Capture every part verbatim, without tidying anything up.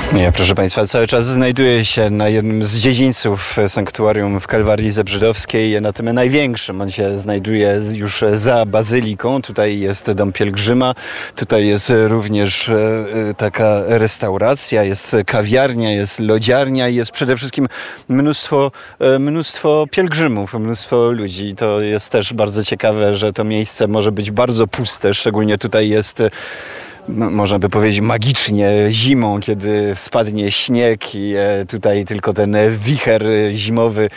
Ja, proszę Państwa, cały czas znajduję się na jednym z dziedzińców sanktuarium w Kalwarii Zebrzydowskiej, na tym największym. On się znajduje już za bazyliką. Tutaj jest dom pielgrzyma, tutaj jest również taka restauracja, jest kawiarnia, jest lodziarnia i jest przede wszystkim mnóstwo, mnóstwo pielgrzymów, mnóstwo ludzi. To jest też bardzo ciekawe, że to miejsce może być bardzo puste, szczególnie tutaj jest, można by powiedzieć, magicznie zimą, kiedy spadnie śnieg i tutaj tylko ten wicher zimowy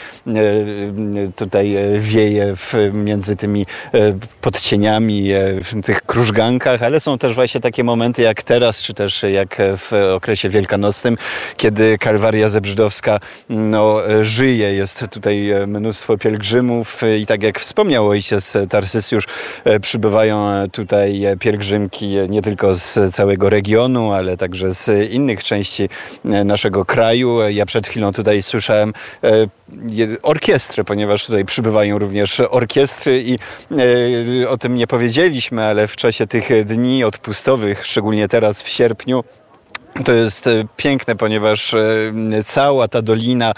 tutaj wieje w, między tymi podcieniami w tych krużgankach, ale są też właśnie takie momenty jak teraz, czy też jak w okresie wielkanocnym, kiedy Kalwaria Zebrzydowska no, żyje. Jest tutaj mnóstwo pielgrzymów i tak jak wspomniał ojciec Tarsysjusz, przybywają tutaj pielgrzymki nie tylko z z całego regionu, ale także z innych części naszego kraju. Ja przed chwilą tutaj słyszałem orkiestrę, ponieważ tutaj przybywają również orkiestry i o tym nie powiedzieliśmy, ale w czasie tych dni odpustowych, szczególnie teraz w sierpniu, to jest piękne, ponieważ cała ta dolina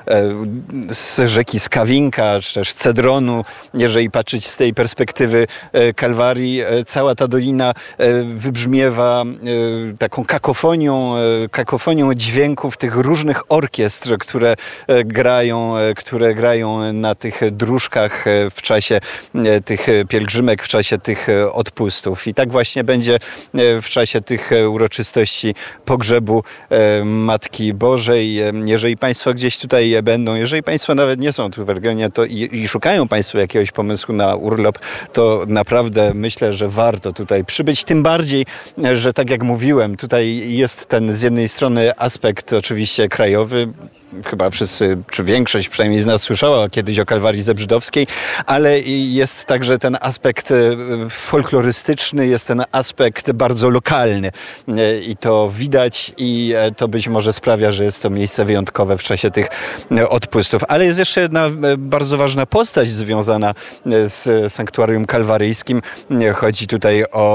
z rzeki Skawinka, czy też Cedronu, jeżeli patrzeć z tej perspektywy Kalwarii, cała ta dolina wybrzmiewa taką kakofonią, kakofonią dźwięków tych różnych orkiestr, które grają, które grają na tych dróżkach w czasie tych pielgrzymek, w czasie tych odpustów. I tak właśnie będzie w czasie tych uroczystości pogrzebu Matki Bożej. Jeżeli Państwo gdzieś tutaj będą, jeżeli Państwo nawet nie są tu w regionie to i, i szukają Państwo jakiegoś pomysłu na urlop, to naprawdę myślę, że warto tutaj przybyć. Tym bardziej, że tak jak mówiłem, tutaj jest ten z jednej strony aspekt oczywiście krajowy. Chyba wszyscy, czy większość przynajmniej z nas słyszała kiedyś o Kalwarii Zebrzydowskiej, ale jest także ten aspekt folklorystyczny, jest ten aspekt bardzo lokalny i to widać i to być może sprawia, że jest to miejsce wyjątkowe w czasie tych odpustów. Ale jest jeszcze jedna bardzo ważna postać związana z sanktuarium kalwaryjskim. Chodzi tutaj o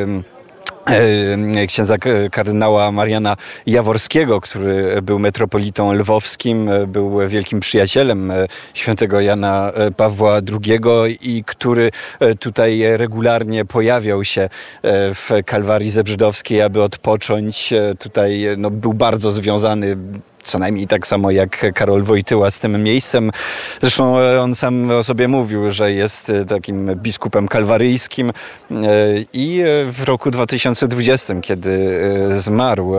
księdza kardynała Mariana Jaworskiego, który był metropolitą lwowskim, był wielkim przyjacielem świętego Jana Pawła drugiego i który tutaj regularnie pojawiał się w Kalwarii Zebrzydowskiej, aby odpocząć. Tutaj no, był bardzo związany, co najmniej tak samo jak Karol Wojtyła, z tym miejscem. Zresztą on sam o sobie mówił, że jest takim biskupem kalwaryjskim i w roku dwa tysiące dwudziestym, kiedy zmarł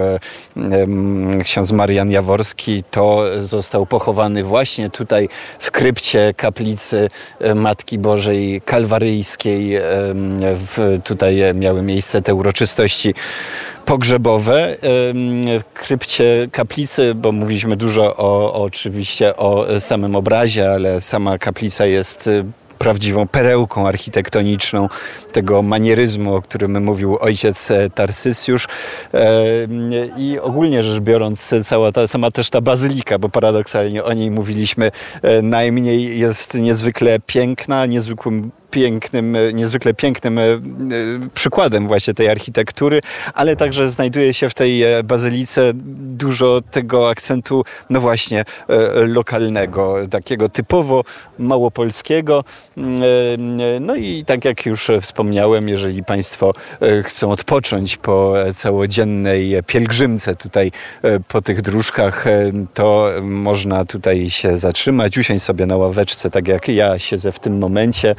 ksiądz Marian Jaworski, to został pochowany właśnie tutaj w krypcie kaplicy Matki Bożej Kalwaryjskiej. Tutaj miały miejsce te uroczystości pogrzebowe w krypcie kaplicy, bo mówiliśmy dużo o, oczywiście o samym obrazie, ale sama kaplica jest prawdziwą perełką architektoniczną tego manieryzmu, o którym mówił ojciec Tarsysjusz. I ogólnie rzecz biorąc, cała ta, sama też ta bazylika, bo paradoksalnie o niej mówiliśmy najmniej, jest niezwykle piękna, niezwykłym pięknym, niezwykle pięknym przykładem właśnie tej architektury, ale także znajduje się w tej bazylice dużo tego akcentu, no właśnie, lokalnego, takiego typowo małopolskiego. No i tak jak już wspomniałem, jeżeli Państwo chcą odpocząć po całodziennej pielgrzymce tutaj po tych dróżkach, to można tutaj się zatrzymać, usiąść sobie na ławeczce, tak jak ja siedzę w tym momencie,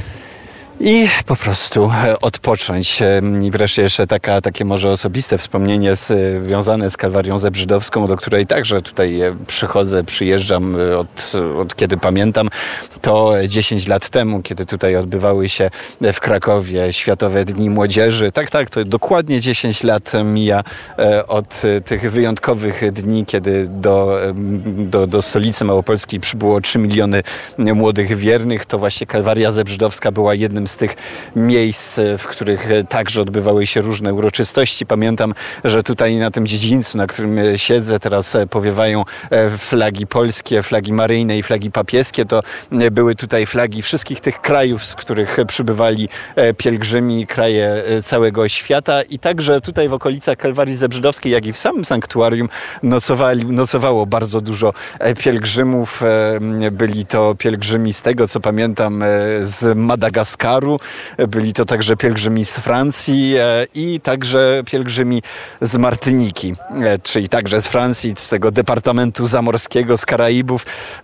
i po prostu odpocząć. I wreszcie jeszcze taka, takie może osobiste wspomnienie związane z Kalwarią Zebrzydowską, do której także tutaj przychodzę, przyjeżdżam od, od kiedy pamiętam. To dziesięć lat temu, kiedy tutaj odbywały się w Krakowie Światowe Dni Młodzieży. Tak, tak, to dokładnie dziesięć lat mija od tych wyjątkowych dni, kiedy do, do, do stolicy małopolskiej przybyło trzy miliony młodych wiernych. To właśnie Kalwaria Zebrzydowska była jednym z tych miejsc, w których także odbywały się różne uroczystości. Pamiętam, że tutaj na tym dziedzińcu, na którym siedzę, teraz powiewają flagi polskie, flagi maryjne i flagi papieskie. To były tutaj flagi wszystkich tych krajów, z których przybywali pielgrzymi, kraje całego świata i także tutaj w okolicach Kalwarii Zebrzydowskiej, jak i w samym sanktuarium nocowali, nocowało bardzo dużo pielgrzymów. Byli to pielgrzymi, z tego co pamiętam, z Madagaskaru, byli to także pielgrzymi z Francji i także pielgrzymi z Martyniki, czyli także z Francji, z tego departamentu zamorskiego, z Karaibów.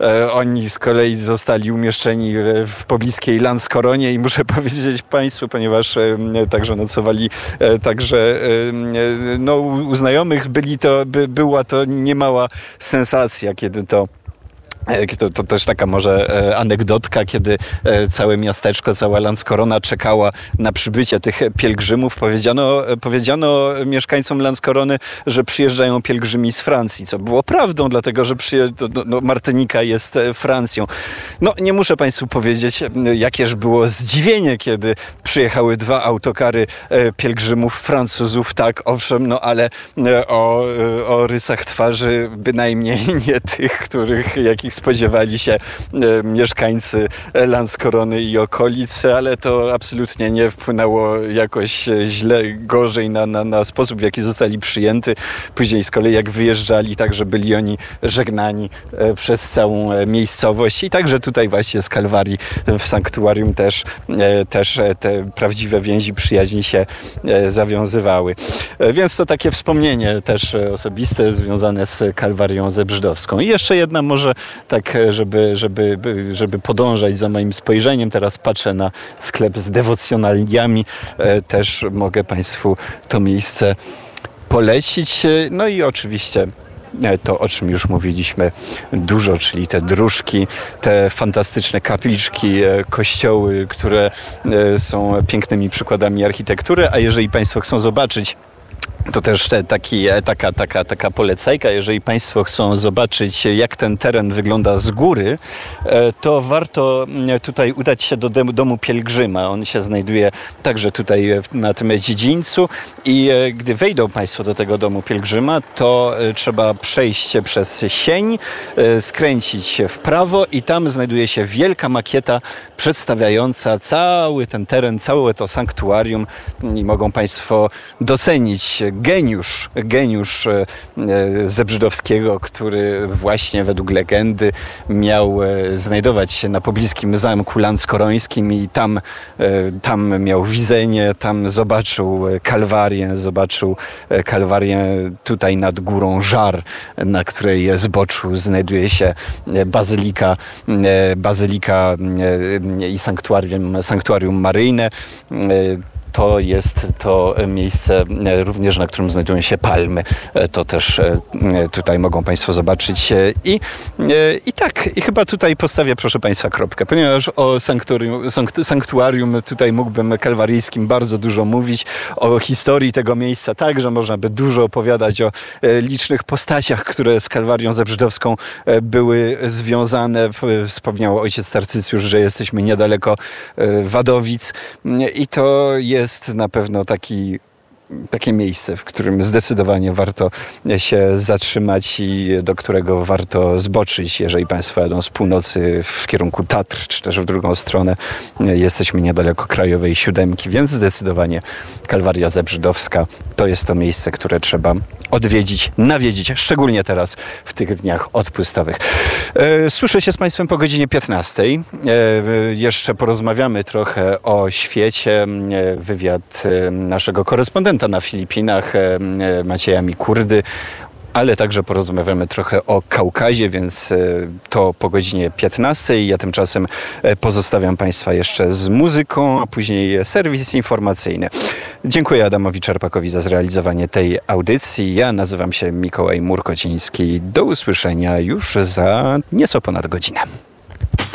Oni z kolei zostali umieszczeni w pobliskiej Lanskoronie i muszę powiedzieć Państwu, ponieważ także nocowali także no, u znajomych, byli to, by, była to niemała sensacja, kiedy to To, to też taka może anegdotka, kiedy całe miasteczko, cała Landskorona czekała na przybycie tych pielgrzymów. Powiedziano, powiedziano mieszkańcom Landskorony, że przyjeżdżają pielgrzymi z Francji, co było prawdą, dlatego że przyje, no, no, Martynika jest Francją. No nie muszę Państwu powiedzieć, jakież było zdziwienie, kiedy przyjechały dwa autokary pielgrzymów Francuzów, tak, owszem, no ale o, o rysach twarzy bynajmniej nie tych, których jakich spodziewali się e, mieszkańcy Landskorony i okolic, ale to absolutnie nie wpłynęło jakoś źle, gorzej na, na, na sposób, w jaki zostali przyjęty. Później z kolei jak wyjeżdżali, także byli oni żegnani e, przez całą miejscowość i także tutaj właśnie z Kalwarii w sanktuarium też, e, też te prawdziwe więzi przyjaźni się e, zawiązywały. E, więc to takie wspomnienie też osobiste związane z Kalwarią Zebrzydowską. I jeszcze jedna może tak, żeby, żeby, żeby podążać za moim spojrzeniem. Teraz patrzę na sklep z dewocjonaliami. Też mogę Państwu to miejsce polecić. No i oczywiście to, o czym już mówiliśmy dużo, czyli te dróżki, te fantastyczne kapliczki, kościoły, które są pięknymi przykładami architektury. A jeżeli Państwo chcą zobaczyć, to też taki, taka, taka, taka polecajka, jeżeli Państwo chcą zobaczyć, jak ten teren wygląda z góry, to warto tutaj udać się do domu pielgrzyma. On się znajduje także tutaj na tym dziedzińcu i gdy wejdą Państwo do tego domu pielgrzyma, to trzeba przejść przez sień, skręcić w prawo i tam znajduje się wielka makieta przedstawiająca cały ten teren, całe to sanktuarium i mogą Państwo docenić geniusz, geniusz Zebrzydowskiego, który właśnie według legendy miał znajdować się na pobliskim zamku landskorońskim i tam, tam miał widzenie, tam zobaczył Kalwarię, zobaczył Kalwarię tutaj nad górą Żar, na której zboczu znajduje się bazylika, bazylika i sanktuarium, sanktuarium maryjne. To jest to miejsce również, na którym znajdują się palmy. To też tutaj mogą Państwo zobaczyć. I, i tak, i chyba tutaj postawię, proszę Państwa, kropkę, ponieważ o sanktuarium, sanktuarium tutaj mógłbym kalwaryjskim bardzo dużo mówić, o historii tego miejsca także można by dużo opowiadać o licznych postaciach, które z Kalwarią Zebrzydowską były związane. Wspomniał ojciec Tarcycjusz, że jesteśmy niedaleko Wadowic i to jest jest na pewno taki, takie miejsce, w którym zdecydowanie warto się zatrzymać i do którego warto zboczyć, jeżeli Państwo jadą z północy w kierunku Tatr, czy też w drugą stronę. Jesteśmy niedaleko Krajowej Siódemki, więc zdecydowanie Kalwaria Zebrzydowska to jest to miejsce, które trzeba odwiedzić, nawiedzić, szczególnie teraz w tych dniach odpustowych. Słyszę się z Państwem po godzinie piętnastej. Jeszcze porozmawiamy trochę o świecie. Wywiad naszego korespondenta na Filipinach, Macieja Mikurdy, ale także porozmawiamy trochę o Kaukazie, więc to po godzinie piętnastej. Ja tymczasem pozostawiam Państwa jeszcze z muzyką, a później serwis informacyjny. Dziękuję Adamowi Czerpakowi za zrealizowanie tej audycji. Ja nazywam się Mikołaj Murkociński. Do usłyszenia już za nieco ponad godzinę.